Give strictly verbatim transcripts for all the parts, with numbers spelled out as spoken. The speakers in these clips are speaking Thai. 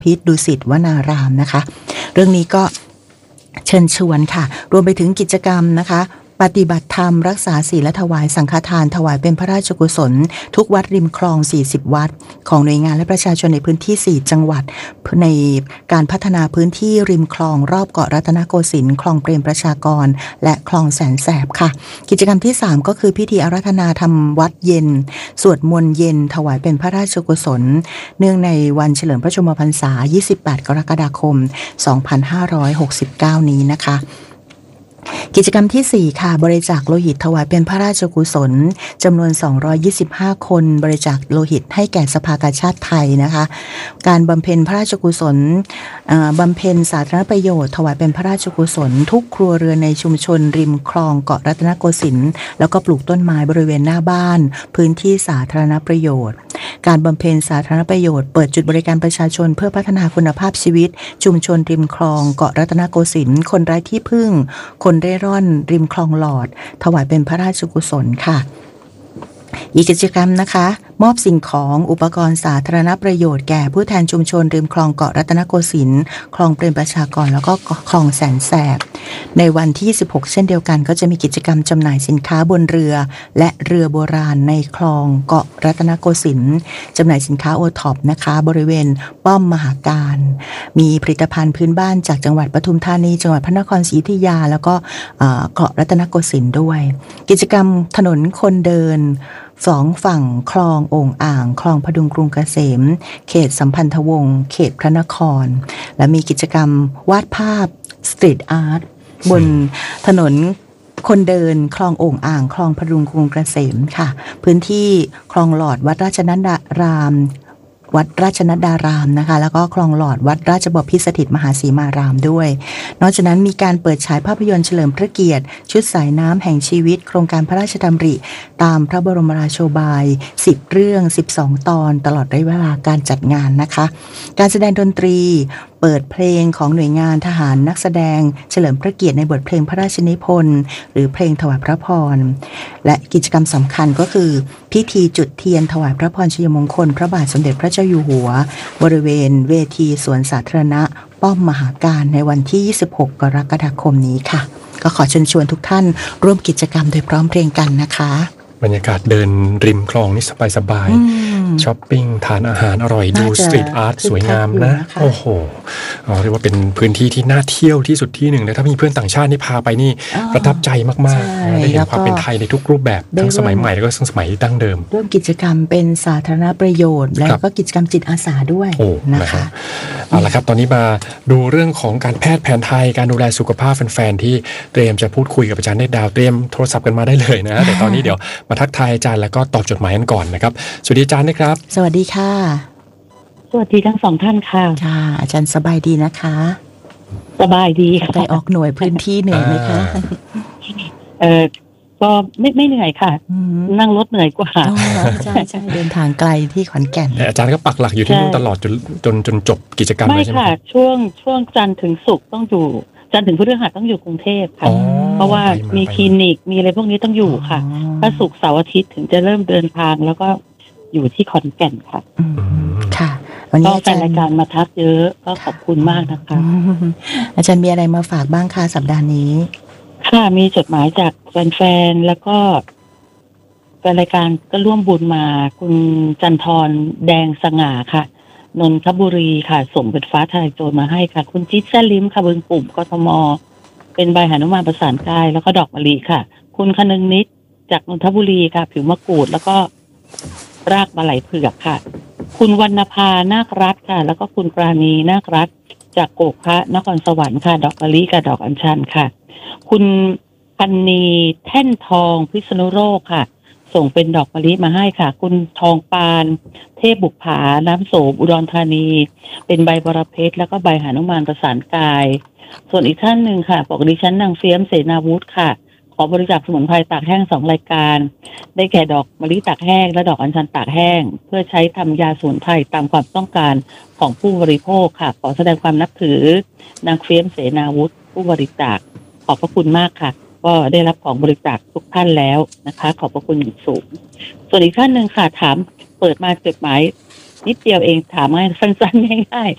พิษดุสิตวนารามนะคะเรื่องนี้ก็เชิญชวนค่ะรวมไปถึงกิจกรรมนะคะปฏิบัติธรรมรักษาศีลและถวายสังฆทานถวายเป็นพระราชกุศลทุกวัดริมคลองสี่สิบวัดของหน่วยงานและประชาชนในพื้นที่สี่จังหวัดในการพัฒนาพื้นที่ริมคลองรอบเกาะรัตนโกสินทร์คลองเปรมประชากรและคลองแสนแสบค่ะกิจกรรมที่สามก็คือพิธีอาราธนาธรรมวัดเย็นสวดมนต์เย็นถวายเป็นพระราชกุศลเนื่องในวันเฉลิมพระชนมพรรษายี่สิบแปดกรกฎาคมสองพันห้าร้อยหกสิบเก้านี้นะคะกิจกรรมที่สี่ค่ะบริจาคโลหิตถวายเป็นพระราชกุศลจำนวนสองร้อยยี่สิบห้าคนบริจาคโลหิตให้แก่สภากาชาดไทยนะคะการบำเพ็ญพระราชกุศลบำเพ็ญสาธารณประโยชน์ถวายเป็นพระราชกุศลทุกครัวเรือนในชุมชนริมคลองเกาะรัตนโกสินทร์แล้วก็ปลูกต้นไม้บริเวณหน้าบ้านพื้นที่สาธารณประโยชน์การบำเพ็ญสาธารณประโยชน์เปิดจุดบริการประชาชนเพื่อพัฒนาคุณภาพชีวิตชุมชนริมคลองเกาะรัตนโกสินทร์คนไร้ที่พึ่งคนเร่ร่อนริมคลองหลอดถวายเป็นพระราชกุศลค่ะอีกกิจกรรมนะคะมอบสิ่งของอุปกรณ์สาธารณประโยชน์แก่ผู้แทนชุมชนริมคลองเกาะรัตนโกสินทร์คลองเปรมประชากรแล้วก็คลองแสนแสบในวันที่ยี่สิบหกเช่นเดียวกันก็จะมีกิจกรรมจำหน่ายสินค้าบนเรือและเรือโบราณในคลองเกาะรัตนโกสินทร์จำหน่ายสินค้าโอท็อปนะคะบริเวณป้อมมหาการมีผลิตภัณฑ์พื้นบ้านจากจังหวัดปทุมธานีจังหวัดพระนครศรีอยุธยาแล้วก็เกาะรัตนโกสินทร์ด้วยกิจกรรมถนนคนเดินสองฝั่งคลองโอ่งอ่างคลองพดุงกรุงเกษมเขตสัมพันธวงศ์เขตพระนครและมีกิจกรรมวาดภาพสตรีทอาร์ตบนถนนคนเดินคลองโอ่งอ่างคลองพดุงกรุงเกษมค่ะพื้นที่คลองหลอดวัดราชนัดารามวัดราชนัดดารามนะคะแล้วก็คลองหลอดวัดราชบพิตรสถิตมหาสีมารามด้วยนอกจากนั้นมีการเปิดฉายภาพยนตร์เฉลิมพระเกียรติชุดสายน้ำแห่งชีวิตโครงการพระราชดำริตามพระบรมราโชบายสิบเรื่องสิบสองตอนตลอดระยะเวลาการจัดงานนะคะการแสดงดนตรีเปิดเพลงของหน่วยงานทหารนักแสดงเฉลิมพระเกียรติในบทเพลงพระราชนิพนธ์หรือเพลงถวายพระพรและกิจกรรมสำคัญก็คือพิธีจุดเทียนถวายพระพรชัยมงคลพระบาทสมเด็จพระเจ้าอยู่หัวบริเวณเวทีสวนสาธารณะป้อมมหาการในวันที่ยี่สิบหกกรกฎาคมนี้ค่ะก็ขอเชิญชวนทุกท่านร่วมกิจกรรมโดยพร้อมเพรียงกันนะคะบรรยากาศเดินริมคลองนี่สบายๆช้อปปิ้งทานอาหารอร่อยดูสตรีทอาร์ตสวยงามนะโอ้โหเรียกว่าเป็นพื้นที่ที่น่าเที่ยวที่สุดที่หนึ่งเลยถ้ามีเพื่อนต่างชาตินี่พาไปนี่ประทับใจมากๆได้เห็นความเป็นไทยในทุกรูปแบบทั้งสมัยใหม่แล้วก็สมัยดั้งเดิมร่วมกิจกรรมเป็นสาธารณประโยชน์และก็กิจกรรมจิตอาสาด้วยนะคะเอาละครับตอนนี้มาดูเรื่องของการแพทย์แผนไทยการดูแลสุขภาพแฟนๆที่เตรียมจะพูดคุยกับอาจารย์เนตรดาวเตรียมโทรศัพท์กันมาได้เลยนะแต่ตอนนี้เดี๋ยวมาทักทายอาจารย์แล้วก็ตอบจดหมายกันก่อนนะครับสวัสดีอาจารย์นะครับสวัสดีค่ะสวัสดีทั้งสองท่านค่ะค่ะอาจารย์สบายดีนะคะสบายดีค่ะได้ออกหน่วยพื้นที่เหนื่อยไหมคะเออก็ไม่ไม่เหนื่อยค่ะนั่งรถเหนื่อยกว่าใช่ใช่เดินทางไกลที่ขอนแก่นอาจารย์ก็ปักหลักอยู่ที่นู่นตลอดจนจนจนจบกิจกรรมเลยใช่ไหมไม่ค่ะช่วงช่วงจันทร์ถึงศุกร์ต้องอยู่จันทร์ถึงพฤหัสต้องอยู่กรุงเทพค่ะเพราะว่ามีคลินิกมีอะไรพวกนี้ต้องอยู่ค่ะถ้าศุกร์เสาร์อาทิตย์ถึงจะเริ่มเดินทางแล้วก็อยู่ที่ขอนแก่นค่ะค่ะวันนี้อาจารย์รายการมาทักเยอะก็ขอบคุณมากนะคะอาจารย์มีอะไรมาฝากบ้างคะสัปดาห์นี้ค่ะมีจดหมายจากแฟนๆแล้วก็แฟนรายการก็ร่วมบุญมาคุณจันทรแดงสง่าค่ะนนทบุรีค่ะส่งเป็นฟ้าทลายโจรมาให้ค่ะคุณจิ๊ดแซ่ลิ้มค่ะบึงปุ่มกทมเป็นใบหนุมานประสานกายแล้วก็ดอกมะลิค่ะคุณคนึงนิดจากนนทบุรีค่ะผิวมะกรูดแล้วก็รากมะไหลเผือกค่ะคุณวรรณภานาครัตน์ค่ะแล้วก็คุณปราณีนาครัตน์จากโกกพระนครสวรรค์ค่ะดอกมะลิกับดอกอัญชันค่ะคุณพันนีแท่นทองพิษณุโลกค่ะส่งเป็นดอกมะลิมาให้ค่ะคุณทองปานเทพบุกผาน้ำโสมอุดรธานีเป็นใบบรเพชรแล้วก็ใบหนุมานประสานกายส่วนอีกท่านหนึ่งค่ะบอกดิฉันนางเฟียมเสนาวุฒิค่ะขอบริจาคสมุนไพรตากแห้งสองรายการได้แก่ดอกมะลิตากแห้งและดอกอัญชันตากแห้งเพื่อใช้ทำยาสมุนไพรตามความต้องการของผู้บริโภคค่ะขอแสดงความนับถือนางเฟียมเสนาวุฒิผู้บริจาคขอบพระคุณมากค่ะก็ได้รับของบริจาคทุกท่านแล้วนะคะขอบพระคุณอย่างสูงส่วนอีกท่านหนึ่งค่ะถามเปิดมาจดหมายนิดเดียวเองถามให้สั้นๆง่าย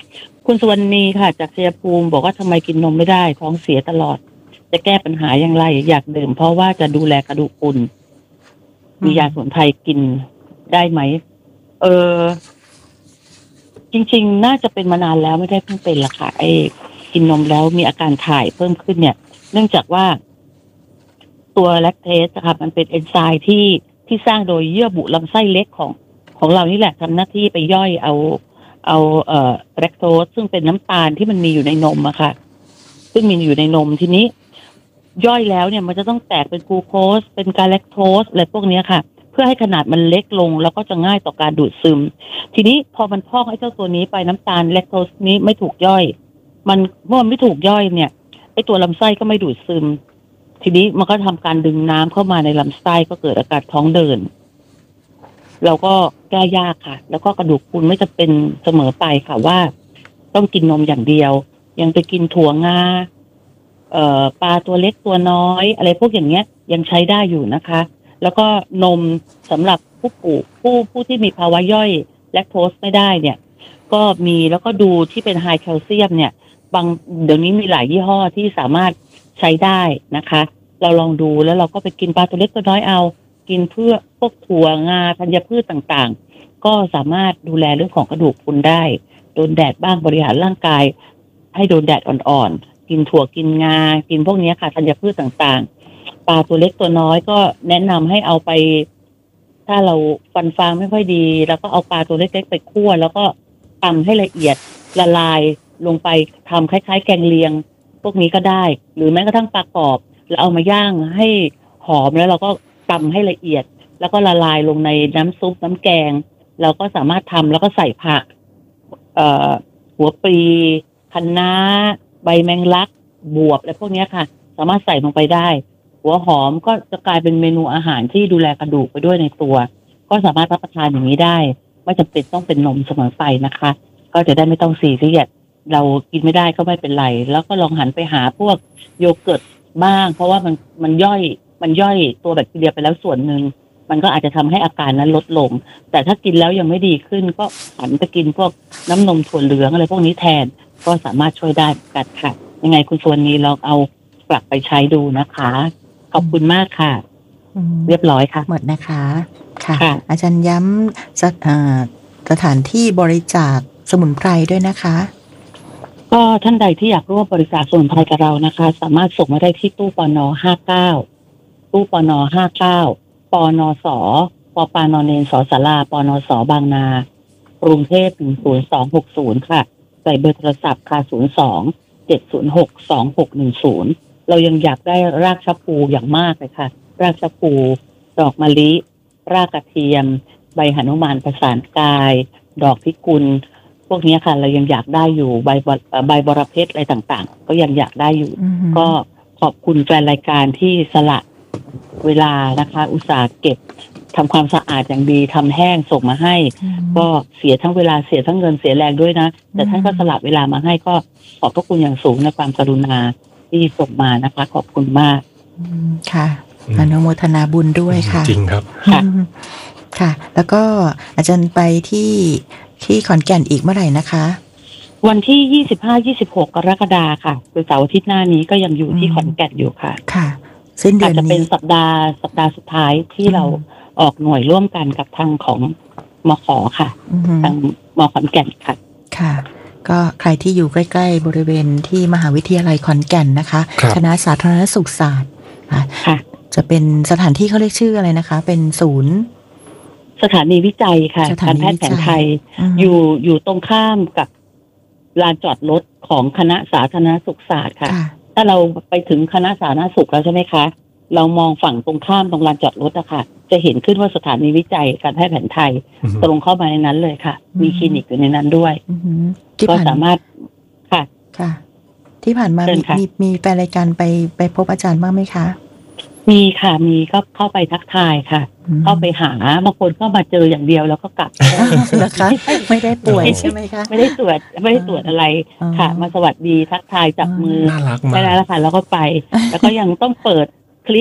คุณสุวรรณีค่ะจากชัยภูมิบอกว่าทำไมกินนมไม่ได้ท้องเสียตลอดจะแก้ปัญหาอย่างไรอยากดื่มเพราะว่าจะดูแลกระดูกพรุนมียาสมุนไพรกินได้ไหมเออจริงๆน่าจะเป็นมานานแล้วไม่ได้เพิ่งเป็นละค่ะไอ้กินนมแล้วมีอาการถ่ายเพิ่มขึ้นเนี่ยเนื่องจากว่าตัวแลคเทสค่ะมันเป็นเอนไซม์ที่ที่สร้างโดยเยื่อบุลำไส้เล็กของของเรานี่แหละทำหน้าที่ไปย่อยเอาเอาเอ่อแลคโตสซึ่งเป็นน้ำตาลที่มันมีอยู่ในนมอะค่ะซึ่งมีอยู่ในนมทีนี้ย่อยแล้วเนี่ยมันจะต้องแตกเป็นกลูโคสเป็นกาแลคโตสอะไรพวกนี้ค่ะเพื่อให้ขนาดมันเล็กลงแล้วก็จะง่ายต่อการดูดซึมทีนี้พอมันพอกไอ้เจ้าตัวนี้ไปน้ำตาลแลคโตสนี้ไม่ถูกย่อยมันเมื่อมันไม่ถูกย่อยเนี่ยไอ้ตัวลำไส้ก็ไม่ดูดซึมทีนี้มันก็ทำการดึงน้ำเข้ามาในลำไส้ก็เกิดอาการท้องเดินเราก็แก้ยากค่ะแล้วก็กระดูกพรุนไม่จะเป็นเสมอไปค่ะว่าต้องกินนมอย่างเดียวยังไปกินถั่วงาเอ่อปลาตัวเล็กตัวน้อยอะไรพวกอย่างเงี้ยยังใช้ได้อยู่นะคะแล้วก็นมสำหรับผู้ปู่ผู้ผู้ที่มีภาวะย่อยแลคโตสไม่ได้เนี่ยก็มีแล้วก็ดูที่เป็นไฮแคลเซียมเนี่ยบางเดี๋ยวนี้มีหลายยี่ห้อที่สามารถใช้ได้นะคะเราลองดูแล้วเราก็ไปกินปลาตัวเล็กตัวน้อยเอากินเพื่อพวกถั่วงาธัญพืชต่างๆก็สามารถดูแลเรื่องของกระดูกพรุนได้โดนแดดบ้างบริหารร่างกายให้โดนแดดอ่อนๆกินถั่วกินงากินพวกนี้ค่ะธัญพืชต่างๆปลาตัวเล็กตัวน้อยก็แนะนำให้เอาไปถ้าเราฟันฟางไม่ค่อยดีแล้วก็เอาปลาตัวเล็กๆไปคั่วแล้วก็ตำให้ละเอียดละลายลงไปทำคล้ายๆแกงเลียงพวกนี้ก็ได้หรือแม้กระทั่งปลากรอบแล้วเอามาย่างให้หอมแล้วเราก็ตำให้ละเอียดแล้วก็ละลายลงในน้ำซุปน้ำแกงเราก็สามารถทำแล้วก็ใส่ผักเอ่อหัวปลีคะน้าใบแมงลักบวบอะไรพวกนี้ค่ะสามารถใส่ลงไปได้หัวหอมก็จะกลายเป็นเมนูอาหารที่ดูแลกระดูกไปด้วยในตัวก็สามารถรับประทานอย่างนี้ได้ไม่จำเป็นต้องเป็นนมเสมอไปนะคะก็จะได้ไม่ต้องซีเรียสเรากินไม่ได้ก็ไม่เป็นไรแล้วก็ลองหันไปหาพวกโยเกิร์ตบ้างเพราะว่ามันมันย่อยมันย่อยตัวแบคทีเรียไปแล้วส่วนหนึ่งมันก็อาจจะทำให้อาการนั้นลดลงแต่ถ้ากินแล้วยังไม่ดีขึ้นก็หันไปกินพวกน้ำนมถั่วเหลืองอะไรพวกนี้แทนก็สามารถช่วยได้กันค่ะยังไงคุณส่วนนี้ลองเอากลับไปใช้ดูนะคะขอบคุณมากค่ะเรียบร้อยค่ะหมดนะคะค่ะอาจารย์ย้ำสถานสถานที่บริจาคสมุนไพรด้วยนะคะก็ท่านใดที่อยากร่วมบริจาคสมุนไพรกับเรานะคะสามารถส่งมาได้ที่ตู้ปนห้าเก้าตู้ปนห้าเก้าปนสปปานเนนสศาลาปนสบางนากรุงเทพหนึ่งศูนย์สองหกศูนย์ค่ะใส่เบอร์โทรศัพท์ค่ะศูนย์สองเจ็ดศูนย์หกสองหกหนึ่งศูนย์เรายังอยากได้รากชะพูอย่างมากเลยค่ะรากชะพูดอกมะลิรากกระเทียมใบหนุมานประสานกายดอกพิกุลพวกนี้ค่ะเรายังอยากได้อยู่ใบใบบรเพชรอะไรต่างๆก็ยังอยากได้อยู่ mm-hmm. ก็ขอบคุณแฟนรายการที่สละเวลานะคะอุตส่าห์เก็บทำความสะอาดอย่างดีทำแห้งส่งมาให้ mm-hmm. ก็เสียทั้งเวลาเสียทั้งเงินเสียแรงด้วยนะ mm-hmm. แต่ท่านก็สละเวลามาให้ก็ขอบพระคุณอย่างสูงในความกรุณาที่ส่งมานะคะขอบคุณมาก mm-hmm. ค่ะอนุโมทนาบุญด้วยค่ะจริงครับค่ะ mm-hmm. ค่ะแล้วก็อาจารย์ไปที่ที่ขอนแก่นอีกเมื่อไหร่นะคะวันที่ยี่สิบห้า ยี่สิบหกกรกฎาคมค่ะคือเสาร์อาทิตย์หน้านี้ก็ยังอยู่ที่ขอนแก่นอยู่ค่ะค่ะสิ้นเดือนนี้อาจจะเป็นสัปดาห์สัปดาห์สุดท้ายที่เราออกหน่วยร่วมกันกับทางของมข.ค่ะทางมขอนแก่นค่ะค่ะก็ใครที่อยู่ใกล้ๆบริเวณที่มหาวิทยาลัยขอนแก่นนะคะคณะสาธารณสุขศาสตร์ค่ะจะเป็นสถานที่เขาเรียกชื่ออะไรนะคะเป็นศูนย์สถานีวิจัยค่ะการแพทย์แผนไทยอยู่อยู่ตรงข้ามกับลานจอดรถของคณะสาธารณสุขศาสตร์ค่ะถ้าเราไปถึงคณะสาธารณสุขแล้วใช่ไหมคะเรามองฝั่งตรงข้ามตรงลานจอดรถอะค่ะจะเห็นขึ้นว่าสถานีวิจัยการแพทย์แผนไทยตรงเข้ามาในนั้นเลยค่ะมีคลินิกอยู่ในนั้นด้วยก็สามารถค่ะค่ะที่ผ่านมามีมีแฟนรายการไปไปพบอาจารย์บ้างไหมคะมีค่ะมีก็เข้าไปทักทายค่ะเข้าไปหาบางคนก็มาเจออย่างเดียวแล้วก็กลับนะคะไม่ได้ป่วยใช่ไหมคะไม่ได้ตรวจไม่ได้ตรวจอะไรค่ะมาสวัสดีทักทายจับมือน่ารักมากได้แล้วค่ะแล้วก็ไปแล้วก็ยังต้องเปิดคลิป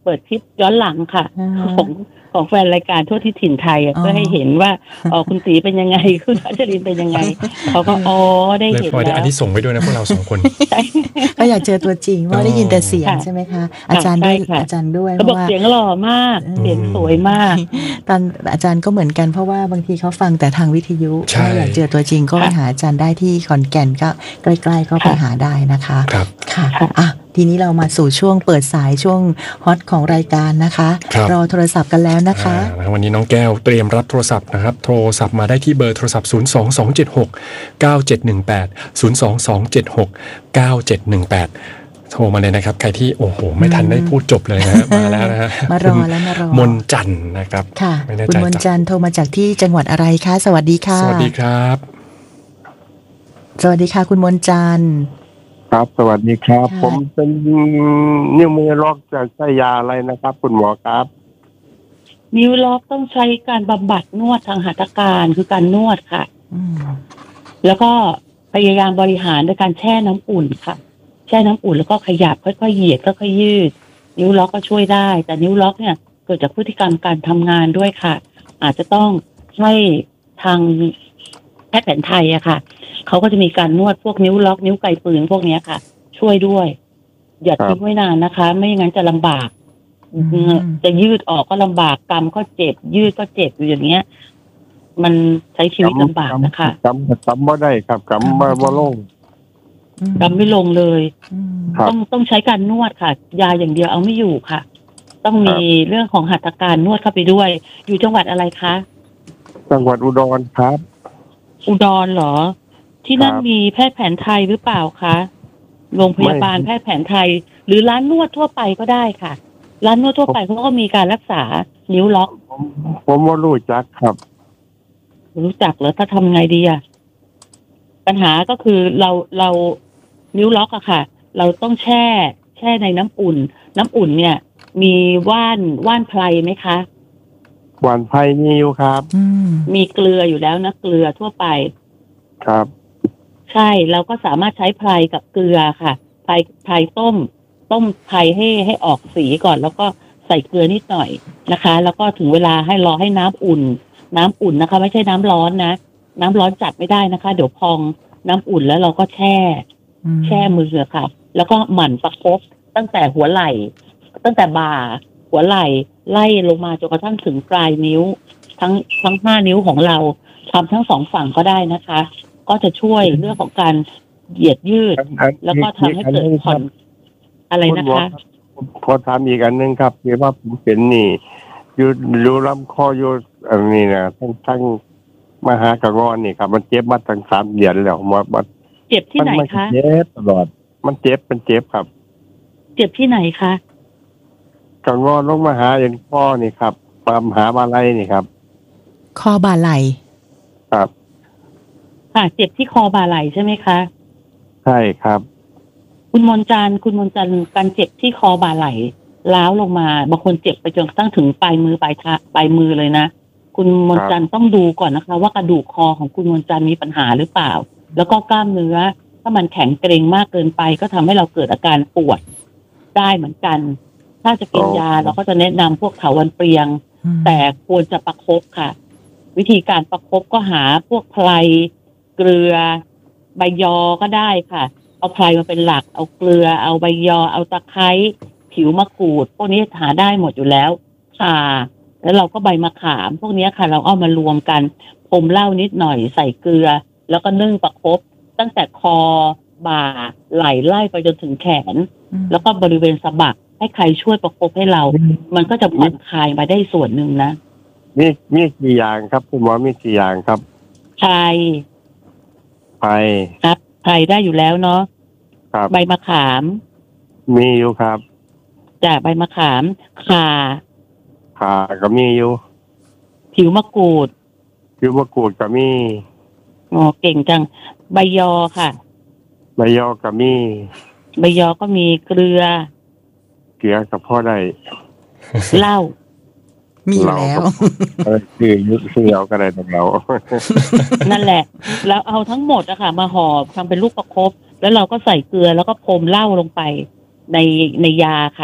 เปิดคลิปย้อนหลังค่ะของของแฟนรายการทั่วที่ถิ่นไทยเพื่อให้เห็นว่าอ๋อคุณตีเป็นยังไงคุณพัชรินเป็นยังไงเขาก็อ๋อได้เห็นแล้วได้อันนี้ส่งไปด้วยนะพวกเราสองคนก็อยากเจอตัวจริงว่าได้ยินแต่เสียงใช่ไหมคะอาจารย์ด้วยอาจารย์ด้วยเขาบอกเสียงหล่อมากเสียงสวยมากตอนอาจารย์ก็เหมือนกันเพราะว่าบางทีเขาฟังแต่ทางวิทยุถ้าอยากเจอตัวจริงก็ไปหาอาจารย์ได้ที่ขอนแก่นก็ใกล้ๆก็ไปหาได้นะคะค่ะอ่ะทีนี้เรามาสู่ช่วงเปิดสายช่วงฮอตของรายการนะคะรอโทรศัพท์กันแล้วนะคะวันนี้น้องแก้วเตรียมรับโทรศัพท์นะครับโทรศัพท์มาได้ที่เบอร์โทรศัพท์ศูนย์ สอง สอง เจ็ด หก เก้า เจ็ด หนึ่ง แปด ศูนย์ สอง สอง เจ็ด หก เก้า เจ็ด หนึ่ง แปดโทรมาเลยนะครับใครที่โอ้โหไม่ทันได้พูดจบเลยนะมาแล้วนะฮะมารอแล้วมารอมนจันทร์นะครับค่ะคุณมนจันทร์โทรมาจากที่จังหวัดอะไรคะสวัสดีค่ะสวัสดีครับสวัสดีค่ะคุณมนจันทร์ครับสวัสดีครับผมเป็นนิ้วมือล็อกจากใช้ยาอะไรนะครับคุณหมอครับนิ้วล็อกต้องใช้การบำบัดนวดทางหัตถการคือการนวดค่ะแล้วก็พยายามบริหารด้วยการแช่น้ำอุ่นค่ะแช่น้ำอุ่นแล้วก็ขยับค่อยๆเหยียดค่อยๆยืดนิ้วล็อกก็ช่วยได้แต่นิ้วล็อกเนี่ยเกิดจากพฤติกรรมการทำงานด้วยค่ะอาจจะต้องให้ทางแพทย์แผนไทยอะค่ะเขาก็จะมีการนวดพวกนิ้วล็อกนิ้วไกปืนพวกนี้ค่ะช่วยด้วยอย่าทิ้งไว้นานนะคะไม่อย่างนั้นจะลำบากจะยืดออกก็ลำบากกำก็เจ็บยืดก็เจ็บอยู่อย่างเงี้ยมันใช้ชีวิตลำบากนะคะกำกำไม่ได้ครับกำไม่บ่ลงกำไม่ลงเลยต้องต้องใช้การนวดค่ะยาอย่างเดียวเอาไม่อยู่ค่ะต้องมีเรื่องของหัตถการนวดเข้าไปด้วยอยู่จังหวัดอะไรคะจังหวัดอุดรครับอุดรเหรอที่นั่นมีแพทย์แผนไทยหรือเปล่าคะโรงพยาบาลแพทย์แผนไทยหรือร้านนวดทั่วไปก็ได้ค่ะร้านนวดทั่วไปเขาก็มีการรักษานิ้วล็อกผมว่ารู้จักครับรู้จักแล้วถ้าทำไงดีอ่ะปัญหาก็คือเราเรานิ้วล็อกอะค่ะเราต้องแช่แช่ในน้ำอุ่นน้ำอุ่นเนี่ยมีว่านว่านไพรไหมคะว่านไพรมีอยู่ครับมีเกลืออยู่แล้วนะเกลือทั่วไปครับใช่เราก็สามารถใช้ไพรกับเกลือค่ะไพรไพรต้มต้มไพรให้ให้ออกสีก่อนแล้วก็ใส่เกลือนิดหน่อยนะคะแล้วก็ถึงเวลาให้รอให้น้ำอุ่นน้ำอุ่นนะคะไม่ใช่น้ำร้อนนะน้ำร้อนจัดไม่ได้นะคะเดี๋ยวพองน้ำอุ่นแล้วเราก็แช่แช่มือค่ะแล้วก็หมั่นประคบตั้งแต่หัวไหล่ตั้งแต่บ่าหัวไหล่ไล่ลงมาจนกระทั่งถึงปลายนิ้วทั้งทั้งห้านิ้วของเราทำทั้งสองฝั่งก็ได้นะคะก็จะช่วยเรื่องของการเหยียดยืดแล้วก็ทำให้เกิดผ่อนอะไรนะคะพอทำอีกอันนึงครับคือว่าผมเป็นนี่อยู่รูลำคออยู่อันนี้นะทั้งทั้งมหากระงอนนี่ครับมันเจ็บมาตั้งสามเดือนแล้วมาบัดเจ็บที่ไหนคะเจ็บตลอดมันเจ็บเป็นเจ็บครับเจ็บที่ไหนคะกระงอนลงมาหาเอ็นข้อนี่ครับตามหาบาไหล่นี่ครับคอบ่าไหล่ครับค่ะเจ็บที่คอบ่าไหล่ใช่ไหมคะใช่ครับคุณมนจันทร์คุณมนจันทร์การเจ็บที่คอบ่าไหล่ล้าวลงมาบางคนเจ็บไปจนกระทั่งถึงปลายมือปลายเท้าปลายมือเลยนะคุณมนจันทร์ต้องดูก่อนนะคะว่ากระดูกคอของคุณมนจันทร์มีปัญหาหรือเปล่าแล้วก็กล้ามเนื้อถ้ามันแข็งเกร็งมากเกินไปก็ทำให้เราเกิดอาการปวดได้เหมือนกันถ้าจะกินยาเราก็จะแนะนำพวกเถาวัลย์เปรียงแต่ควรจะประคบค่ะวิธีการประคบก็หาพวกไพรเกลือใบยอก็ได้ค่ะเอาไพรมาเป็นหลักเอาเกลือเอาใบยอเอาตะไคร้ผิวมะกรูดพวกนี้หาได้หมดอยู่แล้วข่าแล้วเราก็ใบมะขามพวกนี้ค่ะเราเอามารวมกันพรมเหล้านิดหน่อยใส่เกลือแล้วก็นึ่งประคบตั้งแต่คอบ่าไหล่ไล่ไปจนถึงแขนแล้วก็บริเวณสะบักให้ใครช่วยประคบให้เรามันก็จะผ่อนคลายมาได้ส่วนหนึ่งนะมีมีกี่อย่างครับคุณหมอมีกี่อย่างครับไพรไพรครับไพรได้อยู่แล้วเนาะครับใบมะขามมีอยู่ครับจ้ะใบมะขามข่าข่าก็มีอยู่ผิวมะกรูดผิวมะกรูดก็มีอ๋อเก่งจังใบยอค่ะใบยอก็มีใบยอก็มีเกลือเกลือกับพ่อได้เหล้ามีแล้วคือยุดซื้อเอาก็ได้ของเรานั่นแหละแล้วเอาทั้งหมดอะค่ะมาห่อทำเป็นลูกประคบแล้วเราก็ใส่เกลือแล้วก็พรมเหล้าลงไปในในยาค่ะ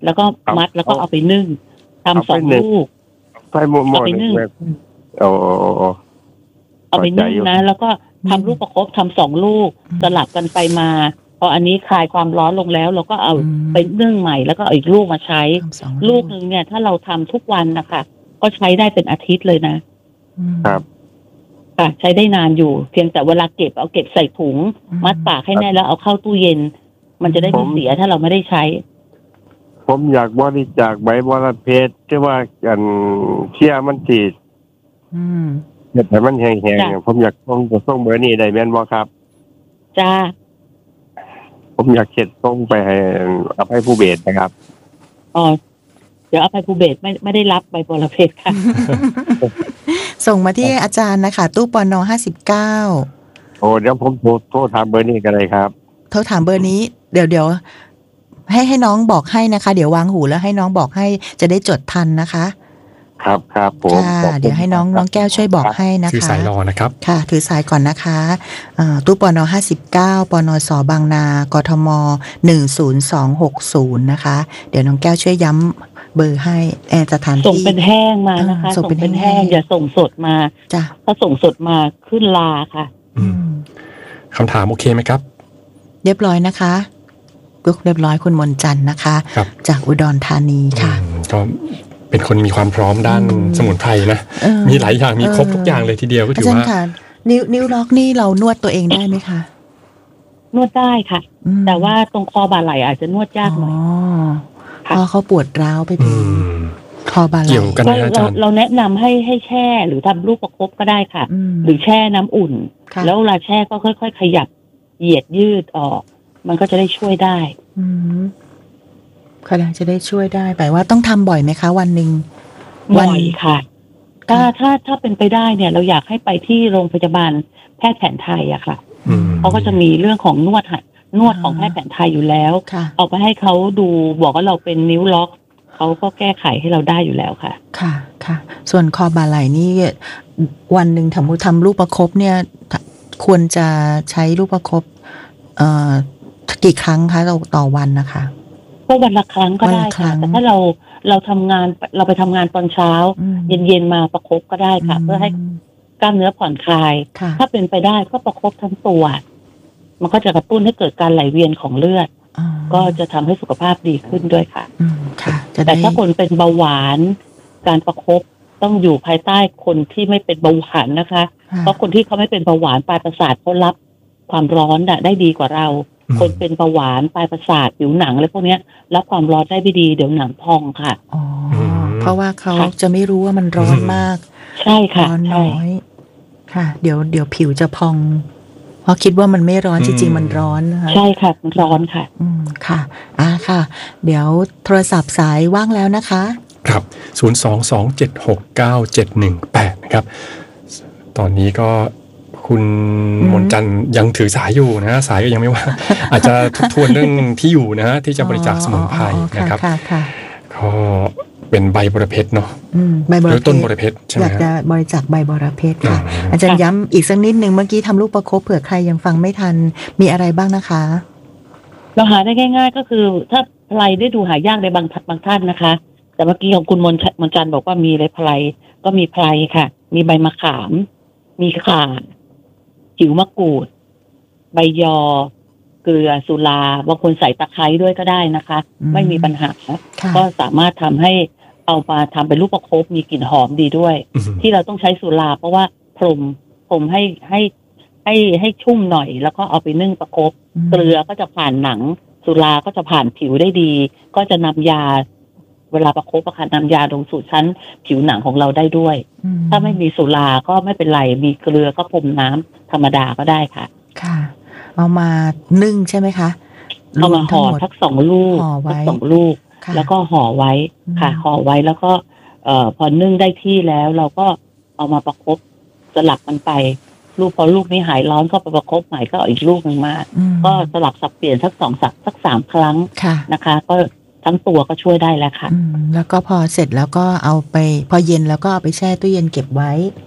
แล้วก็มัดแล้วก็เอาไปนึ่งทำสองลูกไฟหม้อหม้เอาอไปหนึ่นึ่งงแบบโอ้โอ้โอ้โอ้เอาไปนึ่งเข้าใจอยู่นะ แล้วก็ทำลูกประคบทำสองลูกสลับกันไปมาพออันนี้คลายความร้อนลงแล้ว เราก็เอาอืมไปนึ่งใหม่แล้วก็เอาอีกลูกมาใช้ทำสองลูกหนึ่งเนี่ย ถ้าเราทำทุกวันนะคะก็ใช้ได้เป็นอาทิตย์เลยนะอืมครับค่ะใช้ได้นานอยู่ เพียงแต่เวลาเก็บเอาเก็บใส่ถุงอืมมัดปากให้แน่นแล้วเอาเข้าตู้เย็น มันจะได้ไม่เสียถ้าเราไม่ได้ใช้ผมอยากบริจาคใบบรเพชรที่ว่ากันเชี่ยมันจีดอืมเห็ดให้มันแห้งจ้ะๆผมอยากส่งส่งเบอร์นี้ได้แม่นบ่ครับจ้าผมอยากเข็ดส่งไปให้อภัยผู้เบสนะครับอ๋อเดี๋ยวอภัยภูเบศรไม่ไม่ได้รับใบบรเพชรค่ะส่งมาที่อาจารย์นะคะตู้ปนห้าสิบเก้าโอ้เดี๋ยวผมโทรโทรถามเบอร์นี้กันเลยครับโทรถามเบอร์นี้เดี๋ยวเดี๋ยวให้ให้น้องบอกให้นะคะ เดี๋ยววางหูแล้วให้น้องบอกให้จะได้จดทันนะคะครับครับผมค่ะขอบคุณเดี๋ยวให้น้องครับน้องแก้วช่วยบอกให้นะคะถือสายรอนะครับค่ะ ถือสายก่อนนะคะอ่าตู้ปนห้าสิบเก้าปนสบางนากทมหนึ่งศูนย์สองหกศูนย์นะคะ เดี๋ยวน้องแก้วช่วยย้ำเบอร์ให้แอร์สถานที่ส่งเป็นแห้งมานะคะอ่าส่งเป็นแห้งแห้งอย่าส่งสดมาจ้ะถ้าส่งสดมาขึ้นลาค่ะอืมคำถามโอเคไหมครับเรียบร้อยนะคะลุกเรียบร้อยคุณมนจันทร์นะคะครับจากอุดรธานีค่ะอืมก็เป็นคนมีความพร้อมด้านอืมสมุนไพรนะเออมีหลายอย่างมีครบเออทุกอย่างเลยทีเดียวก็อาถือจารย์ว่าค่ะนิ้วนิ้วล็อกนี่เรานวดตัวเองได้ไหมคะนวดได้ค่ะอืมแต่ว่าตรงคอบ่าไหล่อาจจะนวดยากหน่อยอ๋อค่ะเพราะเขาปวดร้าวไปอืถึงมคอบาไหลเกี่ยวกันก็นะอาเราจารย์เราแนะนำให้ให้แช่หรือทำลูกประคบก็ได้ค่ะอืมหรือแช่น้ำอุ่นค่ะแล้วเวลาแช่ก็ค่อยๆ ขยับเหยียดยืดออก มันก็จะได้ช่วยได้อืมค่ะจะได้ช่วยได้แปลว่าต้องทำบ่อยไหมคะ วันหนึ่งบ่อยค่ะ ถ้าถ้าถ้าเป็นไปได้เนี่ย เราอยากให้ไปที่โรงพยาบาลแพทย์แผนไทยอะค่ะอืมเขาก็จะมีเรื่องของนวดหัดนวดของแพทย์แผนไทยอยู่แล้วค่ะเอาไปให้เขาดูบอกว่าเราเป็นนิ้วล็อกเขาก็แก้ไขให้เราได้อยู่แล้วค่ะค่ะค่ะ ส่วนคอบาไหลนี่วันหนึ่งทำทำลูกประคบเนี่ยควรจะใช้ลูกประคบเอ่อกี่ครั้งคะต่อต่อวันนะคะก็วันละครั้งก็ได้วันละครั้ค่ะงแต่ถ้าเราเราทำงานเราไปทำงานตอนเช้าอืมเย็นๆมาประคบก็ได้ค่ะ เพื่อให้กล้ามเนื้อผ่อนคลายค่ะถ้าเป็นไปได้ก็ประคบทั้งตัว มันก็จะกระตุ้นให้เกิดการไหลเวียนของเลือดอ๋อก็จะทำให้สุขภาพดีขึ้นด้วยค่ะอืมค่ะ จะแต่ได้ถ้าคนเป็นเบาหวาน การประคบต้องอยู่ภายใต้คนที่ไม่เป็นเบาหวานนะคะค่ะเพราะคนที่เขาไม่เป็นเบาหวานปลายประสาทเขารับความร้อนน่ะได้ดีกว่าเราอืมคนเป็นเบาหวานปลายประสาทผิวหนังอะไรพวกเนี้ยรับความร้อนได้ไม่ดีเดี๋ยวหนังพองค่ะอ๋ออมเพราะว่าเขาค่ะจะไม่รู้ว่ามันร้อนอืมมากใช่ค่ะร้อนใช่น้อย ค่ะ เดี๋ยวเดี๋ยวผิวจะพอง เพราะคิดว่ามันไม่ร้อนจริงๆมันร้อนนะคะใช่ค่ะมันร้อนค่ะอืมค่ะอ่าค่ะ เดี๋ยวโทรศัพท์สายว่างแล้วนะคะครับ ศูนย์ สอง สอง เจ็ด หก เก้า เจ็ด หนึ่ง แปด นะครับ ตอนนี้ก็คุณอืมมนจันทร์ยังถือสายอยู่นะ สายก็ยังไม่ว่าง อาจจะทบทวนเรื่องที่อยู่นะ ที่จะบริจาคสมุนไพรอ๋ออ๋อนะครับค่ะค่ะก็เป็นใบบรเพชรเนาะอืมใบบหรรือเพต้นบชรรเพชรใช่ไหอมยากฮะจะบริจาคใบบรเพชรค่ะอืมอาจารย์ย้ำอีกสักนิดหนึ่งเมื่อกี้ทำลูกประคบเผื่อใครยังฟังไม่ทันมีอะไรบ้างนะคะเราหาได้ง่าย ๆ ก็คือ ถ้าไพรได้ดูหายากในบางบางท่านนะคะ แต่เมื่อกี้ของคุณมนมนจันทร์บอกว่ามีอะไรไพรก็มีไพรค่ะ มีใบมะขาม มีข่าผิวมะกรูด ใบยอ เกลือสุราบางคนใส่ตะไคร้ด้วยก็ได้นะคะอืมไม่มีปัญหาค่ะก็สามารถทำให้เอามาทำเป็นลูกประคบมีกลิ่นหอมดีด้วยอืมที่เราต้องใช้สุราเพราะว่าพรมพรมให้ให้ให้ให้ชุ่มหน่อย แล้วก็เอาไปนึ่งประคบมเกลือก็จะผ่านหนัง สุราก็จะผ่านผิวได้ดี ก็จะนำยา เวลาประคบประคันนำยาลงสู่ชั้นผิวหนังของเราได้ด้วยอืถ้าไม่มีสุราก็ไม่เป็นไร มีเกลือก็พรมน้ำธรรมดาก็ได้ค่ะค่ะ เอามานึ่งใช่ไหมคะเอามาห่อรวทั้งหมดสักสองลูกห่อไว้สักสองลูกค่ะแล้วก็ห่อไว้ค่ะอืมห่อไว้แล้วก็ เอ่อพอนึ่งได้ที่แล้ว เราก็เอามาประคบสลับมันไป ลูกพอลูกนี้หายร้อนก็ไปประคบใหม่ก็เอาอีกลูกหนึ่งมาอืมก็สลับสับเปลี่ยนสักสองสักสักสามครั้งค่ะนะคะ ก็ทั้งตัวก็ช่วยได้แล้วค่ะอืมแล้วก็พอเสร็จแล้วก็เอาไป พอเย็นแล้วก็เอาไปแช่ตู้เย็นเก็บไว้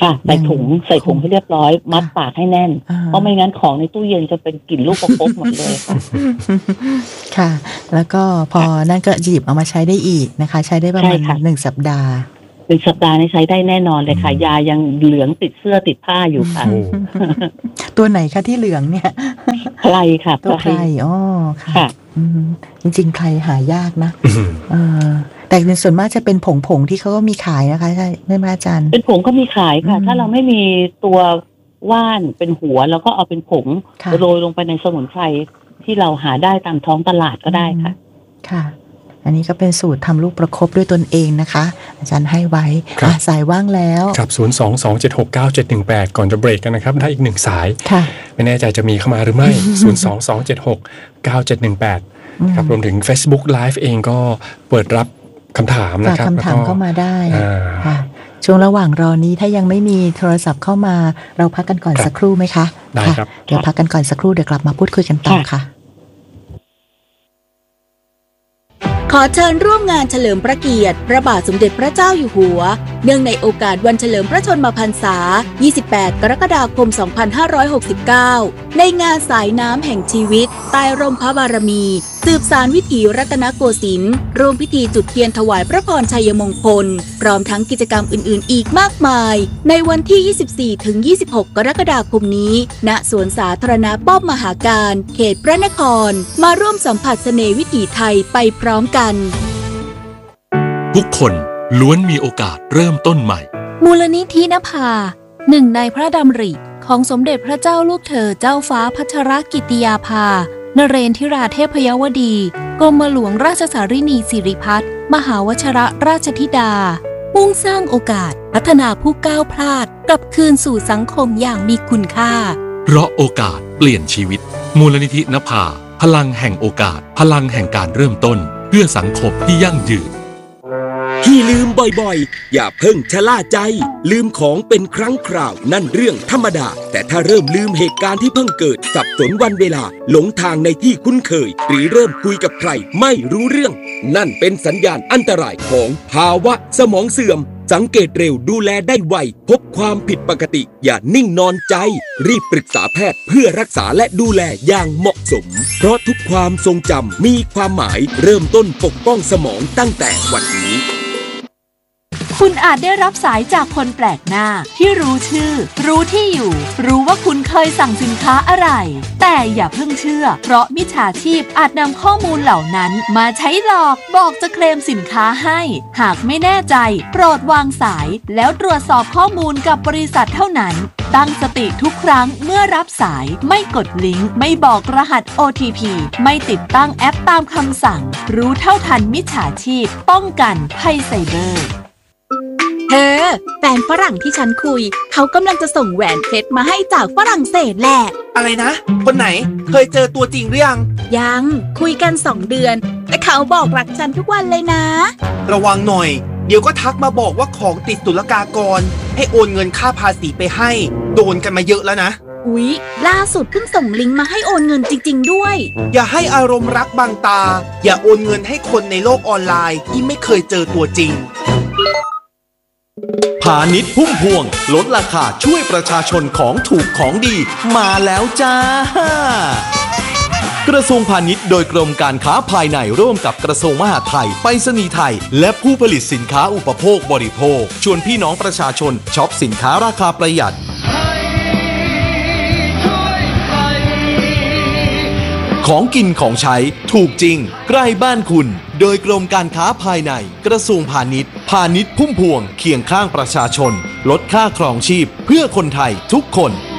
ค่ะใส่ถุงใส่ถุงให้เรียบร้อยมัดปากให้แน่นเพราะไม่งั้นของในตู้เย็นจะเป็นกลิ่นลูกประคบหมดเลยค่ะค่ะแล้วก็พอนั่นก็หยิบเอามาใช้ได้อีกนะคะใช้ได้ประมาณหนึ่งสัปดาห์หนึ่งสัปดาห์นี้ใช้ได้แน่นอนเลยค่ะยายังเหลืองติดเสื้อติดผ้าอยู่ค่ะตัวไหนคะที่เหลืองเนี่ยไพรค่ะตัวไพรอ๋อค่ะจริงๆไพรหายากนะเออแต่ในส่วนมากจะเป็นผงผงที่เขาก็มีขายนะคะใช่ไหมอาจารย์เป็นผงก็มีขายค่ะถ้าเราไม่มีตัวว่านเป็นหัวแล้วก็เอาเป็นผงโรยลงไปในสมุนไพรที่เราหาได้ตามท้องตลาดก็ได้ค่ะค่ะอันนี้ก็เป็นสูตรทำลูกประคบด้วยตนเองนะคะอาจารย์ให้ไว้สายว่างแล้วครับศูนย์ สอง สอง เจ็ด หก เก้า เจ็ด หนึ่ง แปดก่อนจะเบรกกันนะครับได้อีกหนึ่งสายไม่แน่ใจจะมีเข้ามาหรือไม่ ศูนย์ สอง สอง เจ็ด หก เก้า เจ็ด หนึ่ง แปดครับรวมถึง Facebook Live เองก็เปิดรับคำถามนะครับคำถามเข้ามาได้ค่ะช่วงระหว่างรอนี้ถ้ายังไม่มีโทรศัพท์เข้ามาเราพักกันก่อนสักครู่ไหมคะได้ครับเดี๋ยวพักกันก่อนสักครู่เดี๋ยวกลับมาพูดคุยกันต่อค่ะขอเชิญร่วมงานเฉลิมพระเกียรติพระบาทสมเด็จพระเจ้าอยู่หัวเนื่องในโอกาสวันเฉลิมพระชนมพรรษายี่สิบแปดกรกฎาคมสองพันห้าร้อยหกสิบเก้าในงานสายน้ำแห่งชีวิตใต้ร่มพระบารมีสืบสานวิถีรัตนโกสินทร์ร่วมพิธีจุดเทียนถวายพระพรชัยมงคลพร้อมทั้งกิจกรรมอื่นๆอีกมากมายในวันที่ ยี่สิบสี่ถึงยี่สิบหก กรกฎาคมนี้ณสวนสาธารณะป้อมมหาการเขตพระนครมาร่วมสัมผัสเสน่ห์วิถีไทยไปพร้อมกันทุกคนล้วนมีโอกาสเริ่มต้นใหม่มูลนิธินภาหนึ่งในพระดำริของสมเด็จพระเจ้าลูกเธอเจ้าฟ้าพัชรกิติยาภานเรนทิราเทพยวดีกรมหลวงราชสารินีสิริพัฒน์มหาวชิรราชธิดามุ่งสร้างโอกาสพัฒนาผู้ก้าวพลาดกลับคืนสู่สังคมอย่างมีคุณค่าเพราะโอกาสเปลี่ยนชีวิตมูลนิธินภาพลังแห่งโอกาสพลังแห่งการเริ่มต้นเพื่อสังคมที่ยั่งยืนที่ลืมบ่อยๆอย่าเพิ่งชะล่าใจลืมของเป็นครั้งคราวนั่นเรื่องธรรมดาแต่ถ้าเริ่มลืมเหตุการณ์ที่เพิ่งเกิดสับสนวันเวลาหลงทางในที่คุ้นเคยหรือเริ่มคุยกับใครไม่รู้เรื่องนั่นเป็นสัญญาณอันตรายของภาวะสมองเสื่อมสังเกตเร็วดูแลได้ไวพบความผิดปกติอย่านิ่งนอนใจรีบปรึกษาแพทย์เพื่อรักษาและดูแลอย่างเหมาะสมเพราะทุกความทรงจำมีความหมายเริ่มต้นปกป้องสมองตั้งแต่วันนี้คุณอาจได้รับสายจากคนแปลกหน้าที่รู้ชื่อรู้ที่อยู่รู้ว่าคุณเคยสั่งสินค้าอะไรแต่อย่าเพิ่งเชื่อเพราะมิจฉาชีพอาจนำข้อมูลเหล่านั้นมาใช้หลอกบอกจะเคลมสินค้าให้หากไม่แน่ใจโปรดวางสายแล้วตรวจสอบข้อมูลกับบริษัทเท่านั้นตั้งสติทุกครั้งเมื่อรับสายไม่กดลิงก์ไม่บอกรหัส โอ ที พี ไม่ติดตั้งแอปตามคำสั่งรู้เท่าทันมิจฉาชีพป้องกันภัยไซเบอร์เธอแฟนฝรั่งที่ฉันคุยเขากำลังจะส่งแหวนเพชรมาให้จากฝรั่งเศสแหละอะไรนะคนไหนเคยเจอตัวจริงหรือยังยังคุยกันสองเดือนแต่เขาบอกรักฉันทุกวันเลยนะระวังหน่อยเดี๋ยวก็ทักมาบอกว่าของติดศุลกากรให้โอนเงินค่าภาษีไปให้โดนกันมาเยอะแล้วนะอุ๊ยล่าสุดเพิ่งส่งลิงก์มาให้โอนเงินจริงๆด้วยอย่าให้อารมณ์รักบังตาอย่าโอนเงินให้คนในโลกออนไลน์ที่ไม่เคยเจอตัวจริงพาณิชย์พุ่มพวงลดราคาช่วยประชาชนของถูกของดีมาแล้วจ้ากระทรวงพาณิชย์โดยกรมการค้าภายในร่วมกับกระทรวงมหาดไทยไปรษณีย์ไทยและผู้ผลิตสินค้าอุปโภคบริโภคชวนพี่น้องประชาชนช็อปสินค้าราคาประหยัดของกินของใช้ถูกจริงใกล้บ้านคุณโดยกรมการค้าภายในกระทรวงพาณิชย์พาณิชย์พุ่มพวงเคียงข้างประชาชนลดค่าครองชีพเพื่อคนไทยทุกคน